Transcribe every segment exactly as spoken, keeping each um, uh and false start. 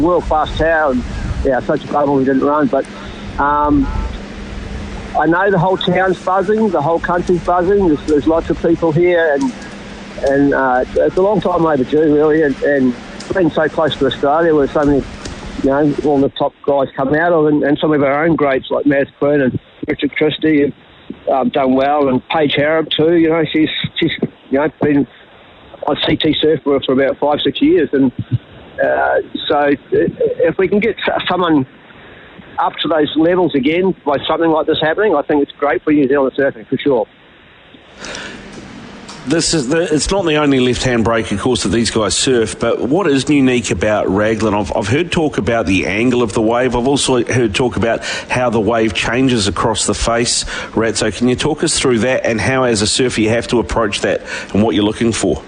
world-class tower, and yeah, such a bummer we didn't run. But um, I know the whole town's buzzing, the whole country's buzzing. There's, there's lots of people here, and and uh, it's a long time overdue, really. And, and being so close to Australia, where so many, you know, all the top guys come out of, and, and some of our own greats like Maz Quinn and Richard Christie have um, done well, and Paige Harrop too. You know, she's she's you know been on C T Surf for, for about five six years, and uh, so if we can get someone up to those levels again by something like this happening, I think it's great for New Zealand surfing for sure. This is the, it's not the only left-hand break, of course, that these guys surf, but what is unique about Raglan? I've, I've heard talk about the angle of the wave. I've also heard talk about how the wave changes across the face. Ratso, can you talk us through that and how, as a surfer, you have to approach that and what you're looking for?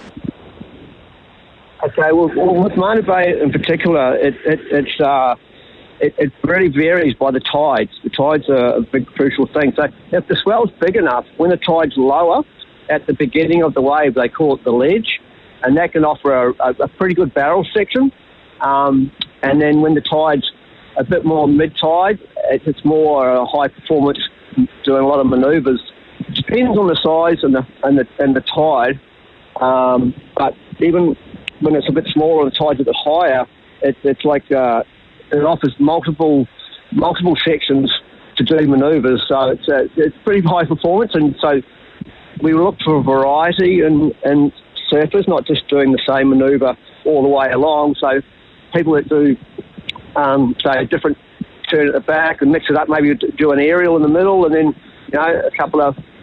Okay, well, well with Marina Bay in particular, it, it, it's uh, it, it really varies by the tides. The tides are a big crucial thing. So if the swell's big enough, when the tide's lower, at the beginning of the wave, they call it the ledge, and that can offer a, a, a pretty good barrel section. Um, and then when the tide's a bit more mid-tide, it's more uh, high performance, doing a lot of manoeuvres. It depends on the size and the and the, and the tide. Um, but even when it's a bit smaller and the tide's a bit higher, it, it's like uh, it offers multiple multiple sections to do manoeuvres. So it's uh, it's pretty high performance, and so we look for variety in, in surfers, not just doing the same manoeuvre all the way along. So people that do, um, say, a different turn at the back and mix it up, maybe do an aerial in the middle, and then, you know, a couple of